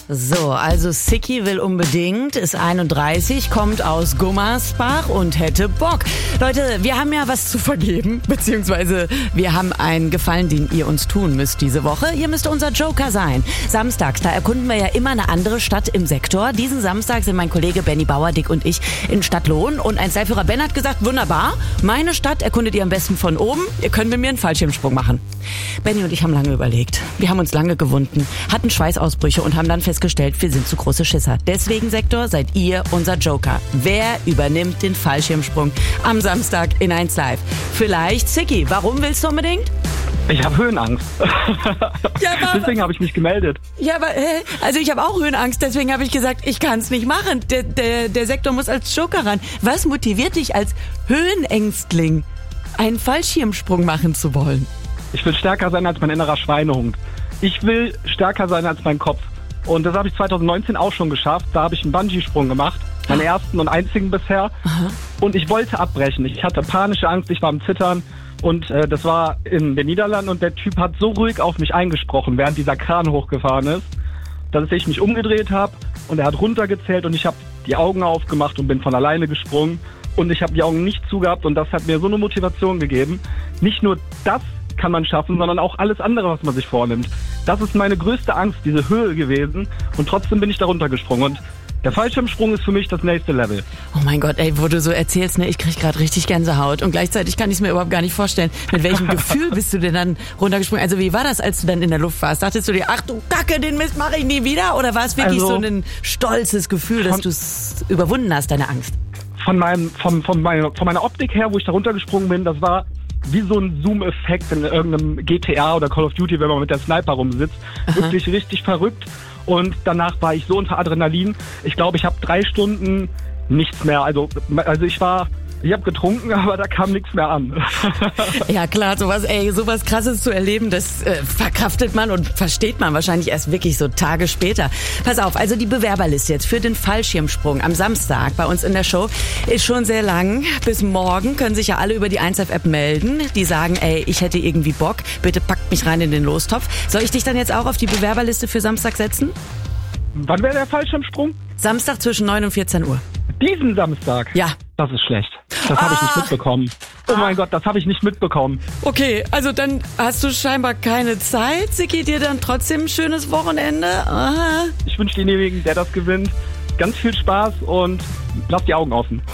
So, also Siki will unbedingt, ist 31, kommt aus Gummersbach und hätte Bock. Leute, wir haben ja was zu vergeben, beziehungsweise wir haben einen Gefallen, den ihr uns tun müsst diese Woche. Ihr müsst unser Joker sein. Samstags, da erkunden wir ja immer eine andere Stadt im Sektor. Diesen Samstag sind mein Kollege Benny Bauerdick und ich in Stadtlohn. Und ein Styleführer Ben hat gesagt, wunderbar, meine Stadt erkundet ihr am besten von oben. Ihr könnt mit mir einen Fallschirmsprung machen. Benny und ich haben lange überlegt. Wir haben uns lange gewunden, hatten Schweißausbrüche und haben dann festgestellt, wir sind zu große Schisser. Deswegen, Sektor, seid ihr unser Joker. Wer übernimmt den Fallschirmsprung am Samstag in 1 Live? Vielleicht Siki. Warum willst du unbedingt? Ich habe Höhenangst. Ja, deswegen habe ich mich gemeldet. Ja, aber also ich habe auch Höhenangst, deswegen habe ich gesagt, ich kann es nicht machen. Der Sektor muss als Joker ran. Was motiviert dich als Höhenängstling, einen Fallschirmsprung machen zu wollen? Ich will stärker sein als mein innerer Schweinehund. Ich will stärker sein als mein Kopf. Und das habe ich 2019 auch schon geschafft. Da habe ich einen Bungee-Sprung gemacht. Meinen ersten und einzigen bisher. Aha. Und ich wollte abbrechen. Ich hatte panische Angst, ich war am Zittern. Und das war in den Niederlanden. Und der Typ hat so ruhig auf mich eingesprochen, während dieser Kran hochgefahren ist, dass ich mich umgedreht habe. Und er hat runtergezählt und ich habe die Augen aufgemacht und bin von alleine gesprungen. Und ich habe die Augen nicht zugehabt. Und das hat mir so eine Motivation gegeben. Nicht nur das kann man schaffen, sondern auch alles andere, was man sich vornimmt. Das ist meine größte Angst, diese Höhe gewesen. Und trotzdem bin ich da runtergesprungen. Und der Fallschirmsprung ist für mich das nächste Level. Oh mein Gott, ey, wo du so erzählst, ne, ich krieg gerade richtig Gänsehaut. Und gleichzeitig kann ich es mir überhaupt gar nicht vorstellen. Mit welchem Gefühl bist du denn dann runtergesprungen? Also wie war das, als du dann in der Luft warst? Dachtest du dir, ach du Kacke, den Mist mache ich nie wieder? Oder war es wirklich so ein stolzes Gefühl, dass du es überwunden hast, deine Angst? Von meiner Optik her, wo ich da runtergesprungen bin, das war wie so ein Zoom-Effekt in irgendeinem GTA oder Call of Duty, wenn man mit der Sniper rumsitzt. Aha. Wirklich richtig verrückt. Und danach war ich so unter Adrenalin. Ich glaube, ich habe 3 Stunden nichts mehr. Also ich habe getrunken, aber da kam nichts mehr an. Ja klar, sowas Krasses zu erleben, das verkraftet man und versteht man wahrscheinlich erst wirklich so Tage später. Pass auf, also die Bewerberliste jetzt für den Fallschirmsprung am Samstag bei uns in der Show ist schon sehr lang. Bis morgen können sich ja alle über die 1Live-App melden, die sagen, ey, ich hätte irgendwie Bock, bitte packt mich rein in den Lostopf. Soll ich dich dann jetzt auch auf die Bewerberliste für Samstag setzen? Wann wäre der Fallschirmsprung? Samstag zwischen 9 und 14 Uhr. Diesen Samstag? Ja. Das ist schlecht. Das habe ich nicht mitbekommen. Oh mein Gott, das habe ich nicht mitbekommen. Okay, also dann hast du scheinbar keine Zeit. Siki, dir dann trotzdem ein schönes Wochenende. Aha. Ich wünsche demjenigen, der das gewinnt, ganz viel Spaß und lass die Augen offen.